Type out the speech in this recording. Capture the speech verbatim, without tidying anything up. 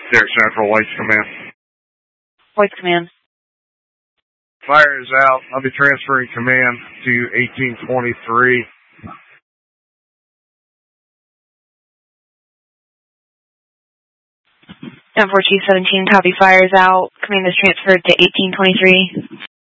Derek Central, White's Command. White's Command. Fire is out. I'll be transferring command to eighteen twenty-three. ten four Chief seventeen, copy, fire is out. Command is transferred to eighteen twenty-three.